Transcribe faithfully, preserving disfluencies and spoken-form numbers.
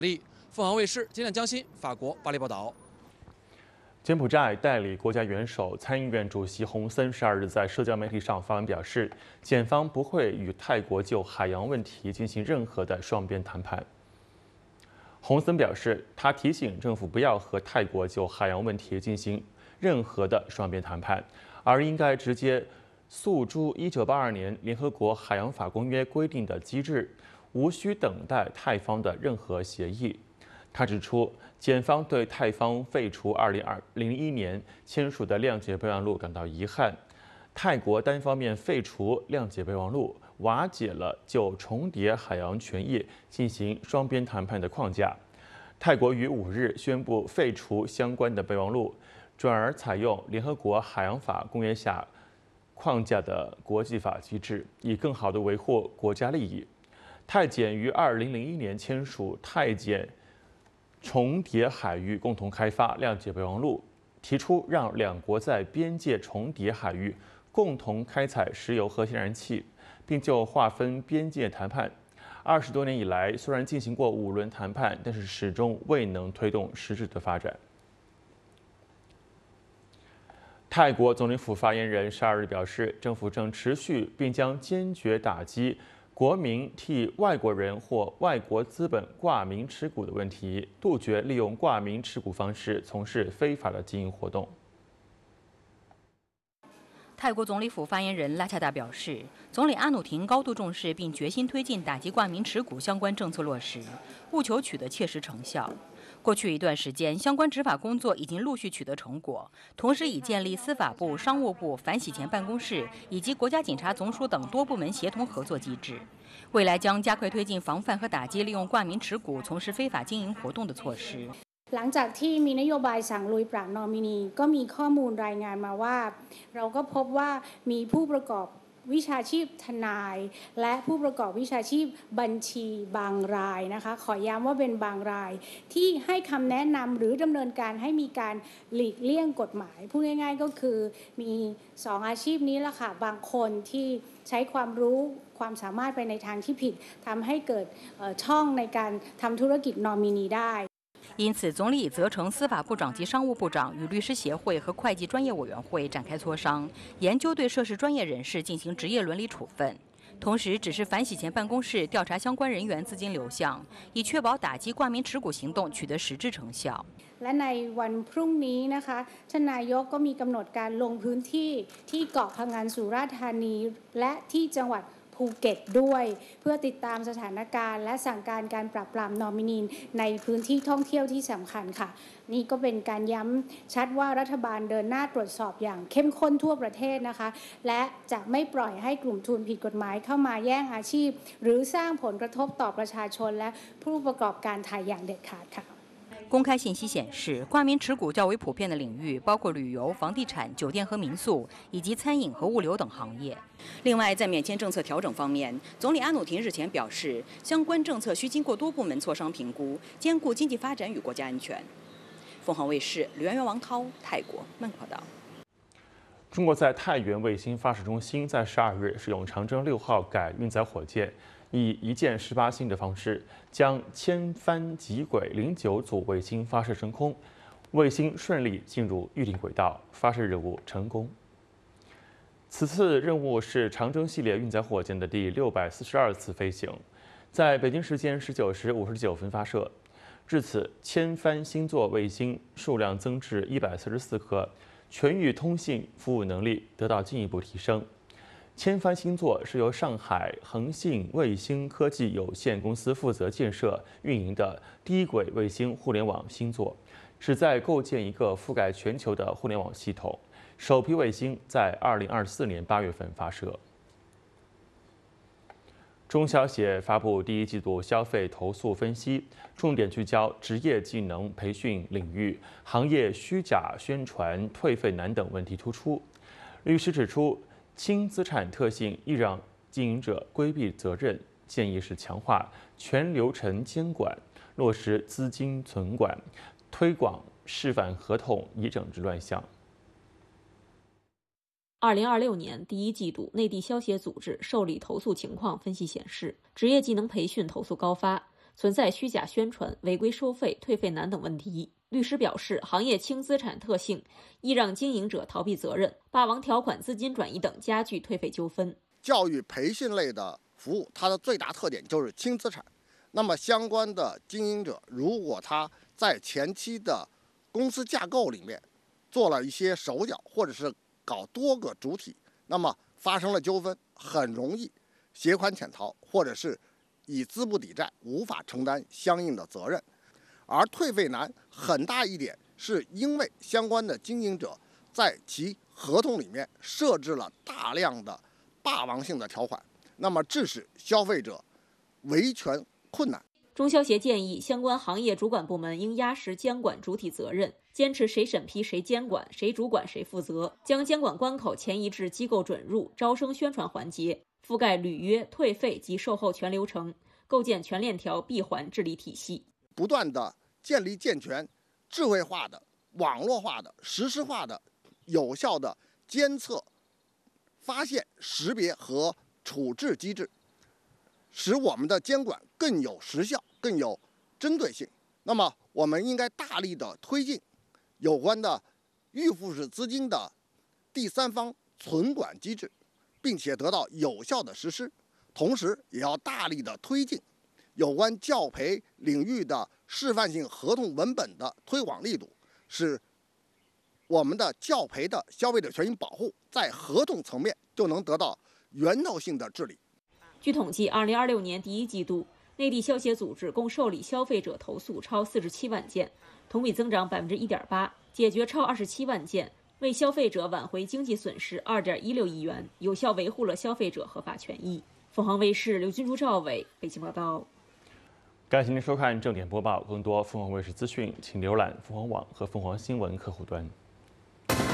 力。凤凰卫视金亮江新法国巴黎报道。 柬埔寨代理国家元首、参议院主席洪森十二日在社交媒体上发文表示，检方不会与泰国就海洋问题进行任何的双边谈判。洪森表示，他提醒政府不要和泰国就海洋问题进行任何的双边谈判，而应该直接诉诸一九八二年联合国海洋法公约规定的机制，无需等待泰方的任何协议。他指出，检方对泰方废除二零零一年签署的谅解备忘录感到遗憾。泰国单方面废除谅解备忘录，瓦解了就重叠海洋权益进行双边谈判的框架。泰国于五日宣布废除相关的备忘录，转而采用联合国海洋法公约下框架的国际法机制，以更好地维护国家利益。泰检于二零零一年签署泰检重叠海域共同开发谅解备忘录，提出让两国在边界重叠海域共同开采石油和天然气，并就划分边界谈判。二十多年以来，虽然进行过五轮谈判，但是始终未能推动实质的发展。泰国总理府发言人十二日表示，政府正持续并将坚决打击国民替外国人或外国资本挂名持股的问题，杜绝利用挂名持股方式从事非法的经营活动。 泰国总理府发言人拉恰达表示，总理阿努廷高度重视并决心推进打击挂名持股相关政策落实，务求取得切实成效。过去一段时间，相关执法工作已经陆续取得成果，同时已建立司法部、商务部、反洗钱办公室以及国家警察总署等多部门协同合作机制。未来将加快推进防范和打击利用挂名持股从事非法经营活动的措施。 หลังจากที่มีนโยบายสั่งลุยปราบนอมินีก็มีข้อมูลรายงานมาว่าเราก็พบว่ามีผู้ประกอบวิชาชีพทนายและผู้ประกอบวิชาชีพบัญชีบางรายนะคะขอย้ำว่าเป็นบางรายที่ให้คำแนะนำหรือดำเนินการให้มีการหลีกเลี่ยงกฎหมายพูดง่ายๆก็คือมีสองอาชีพนี้ละค่ะบางคนที่ใช้ความรู้ความสามารถไปในทางที่ผิดทำให้เกิดช่องในการทำธุรกิจนอมินีได้因此，总理已责成司法部长及商务部长与律师协会和会计专业委员会展开磋商，研究对涉事专业人士进行职业伦理处分。同时，指示反洗钱办公室调查相关人员资金流向，以确保打击挂名持股行动取得实质成效。 และในวันพรุ่งนี้นะคะท่านนายกก็มีกำหนดการลงพื้นที่ที่เกาะพะงันสุราษฎร์ธานีและที่จังหวัดภูเก็ตด้วยเพื่อติดตามสถานการณ์และสั่งการการปราบปรามนอมินีในพื้นที่ท่องเที่ยวที่สำคัญค่ะนี่ก็เป็นการย้ำชัดว่ารัฐบาลเดินหน้าตรวจสอบอย่างเข้มข้นทั่วประเทศนะคะและจะไม่ปล่อยให้กลุ่มทุนผิดกฎหมายเข้ามาแย่งอาชีพหรือสร้างผลกระทบต่อประชาชนและผู้ประกอบการไทยอย่างเด็ดขาดค่ะ公开信息显示，挂名持股较为普遍的领域包括旅游、房地产、酒店和民宿，以及餐饮和物流等行业。另外，在免签政策调整方面，总理阿努廷日前表示，相关政策需经过多部门磋商评估，兼顾经济发展与国家安全。凤凰卫视刘媛媛、王涛，泰国曼谷报道。 中国在太原卫星发射中心在十二日使用长征六号改运载火箭，以一箭十八星的方式将千帆极轨零九组卫星发射升空，卫星顺利进入预定轨道，发射任务成功。此次任务是长征系列运载火箭的第六百四十二次飞行，在北京时间十九时五十九分发射。至此，千帆星座卫星数量增至一百四十四颗，全域通信服务能力得到进一步提升。千帆星座是由上海恒信卫星科技有限公司负责建设运营的低轨卫星互联网星座，旨在构建一个覆盖全球的互联网系统。首批卫星在二零二四年八月份发射。中消协发布第一季度消费投诉分析，重点聚焦职业技能培训领域，行业虚假宣传、退费难等问题突出。律师指出，轻资产特性易让经营者规避责任，建议是强化全流程监管，落实资金存管，推广示范合同，以整治乱象。 二零二六年第一季度内地消协组织受理投诉情况分析显示，职业技能培训投诉高发， 存在虚假宣传、违规收费、退费难等问题。律师表示，行业轻资产特性易让经营者逃避责任，霸王条款、资金转移等加剧退费纠纷。 教育培训类的服务，它的最大特点就是轻资产。那么相关的经营者，如果他在前期的公司架构里面做了一些手脚，或者是搞多个主体，那么发生了纠纷，很容易携款潜逃，或者是以资不抵债，无法承担相应的责任。而退费难很大一点，是因为相关的经营者在其合同里面设置了大量的霸王性的条款，那么致使消费者维权困难。 中消协建议，相关行业主管部门应压实监管主体责任，坚持谁审批谁监管，谁主管谁负责，将监管关口前移至机构准入、招生宣传环节，覆盖履约、退费及售后全流程，构建全链条闭环治理体系， 不断的建立健全、智慧化的、网络化的、实时化的、有效的监测、发现、识别和处置机制，使我们的监管更有时效、更有针对性。那么，我们应该大力的推进有关的预付式资金的第三方存管机制，并且得到有效的实施。同时，也要大力的推进有关教培领域的示范性合同文本的推广力度，使我们的教培的消费者权益保护在合同层面就能得到源头性的治理。 据统计，二零二六年第一季度，内地消协组织共受理消费者投诉超四十七万件，同比增长百分之一点八，解决超二十七万件，为消费者挽回经济损失二点一六亿元，有效维护了消费者合法权益。凤凰卫视刘军珠、赵伟北京报道。 感谢您收看正点播报，更多凤凰卫视资讯，请浏览凤凰网和凤凰新闻客户端。